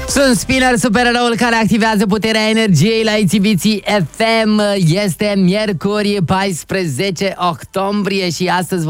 Sunt Spinner, supereroul care activează puterea energiei la ITV FM. Este miercuri 14 octombrie și astăzi